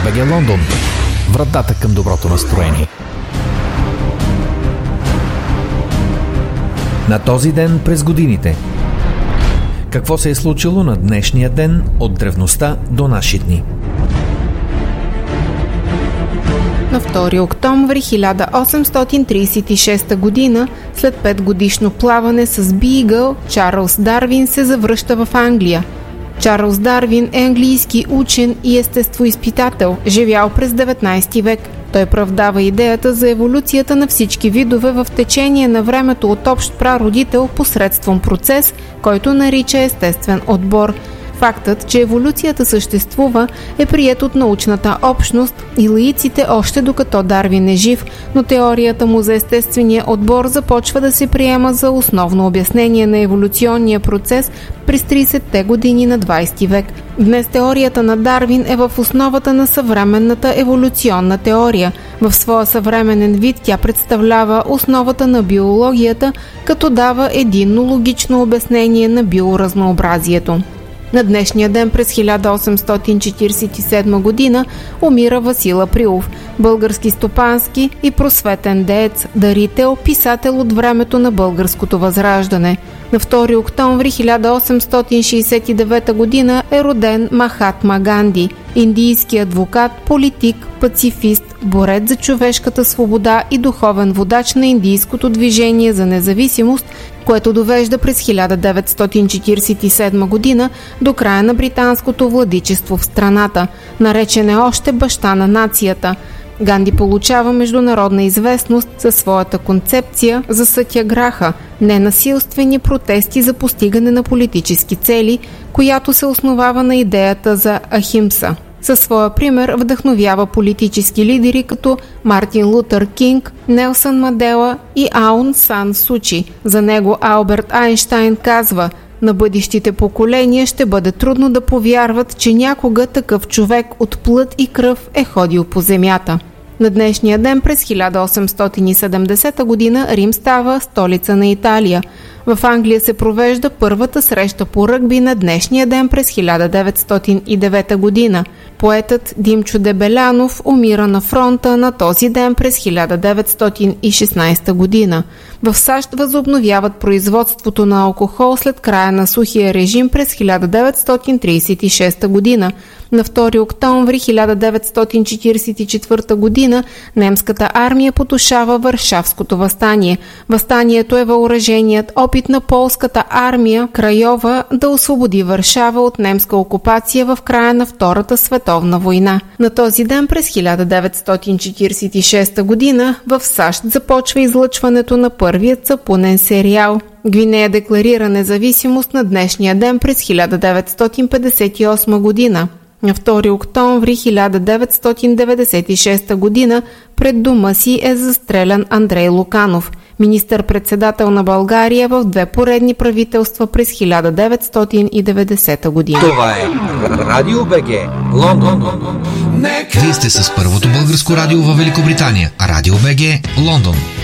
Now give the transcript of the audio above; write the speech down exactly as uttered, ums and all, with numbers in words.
БГ Лондон. Вратата към доброто настроение. На този ден през годините. Какво се е случило на днешния ден от древността до наши дни? На втори октомври хиляда осемстотин тридесет и шеста година, след петгодишно плаване с Бийгъл, Чарлз Дарвин се завръща в Англия. Чарлз Дарвин е английски учен и естествоизпитател, живял през деветнайсети век. Той правдава идеята за еволюцията на всички видове в течение на времето от общ прародител посредством процес, който нарича естествен отбор. Фактът, че еволюцията съществува, е приет от научната общност и лаиците още докато Дарвин е жив, но теорията му за естествения отбор започва да се приема за основно обяснение на еволюционния процес през тридесетте години на двайсети век. Днес теорията на Дарвин е в основата на съвременната еволюционна теория. В своя съвременен вид тя представлява основата на биологията, като дава единно логично обяснение на биоразнообразието. На днешния ден през хиляда осемстотин четиридесет и седма година умира Васил Априлов, български стопански и просветен деец, дарител, писател от времето на българското възраждане. На втори октомври хиляда осемстотин шейсет и девета година е роден Махатма Ганди, индийски адвокат, политик, пацифист, борец за човешката свобода и духовен водач на индийското движение за независимост, което довежда през хиляда деветстотин четиридесет и седма година до края на британското владичество в страната. Наречен е още баща на нацията. Ганди получава международна известност със своята концепция за сатяграха – ненасилствени протести за постигане на политически цели, която се основава на идеята за ахимса. Със своя пример вдъхновява политически лидери като Мартин Лутър Кинг, Нелсън Мандела и Аун Сан Сучи. За него Алберт Айнщайн казва: „На бъдещите поколения ще бъде трудно да повярват, че някога такъв човек от плът и кръв е ходил по земята“. На днешния ден през хиляда осемстотин и седемдесета година Рим става столица на Италия. В Англия се провежда първата среща по ръгби на днешния ден през хиляда деветстотин и девета година. Поетът Димчо Дебелянов умира на фронта на този ден през хиляда деветстотин и шестнайсета година. В САЩ възобновяват производството на алкохол след края на сухия режим през хиляда деветстотин тридесет и шеста година. На втори октомври хиляда деветстотин четиридесет и четвърта година немската армия потушава Варшавското въстание. Въстанието е въоръженият опит на полската армия Крайова да освободи Варшава от немска окупация в края на Втората световна война. На този ден през хиляда деветстотин четиридесет и шеста година в САЩ започва излъчването на първият сапунен сериал. Гвинея декларира независимост на днешния ден през хиляда деветстотин петдесет и осма година. На втори октомври хиляда деветстотин деветдесет и шеста година пред дома си е застрелян Андрей Луканов, министър-председател на България в две поредни правителства през хиляда деветстотин и деветдесета година. Това е Радио БГ Лондон. Вие сте с първото българско радио във Великобритания. Радио БГ Лондон.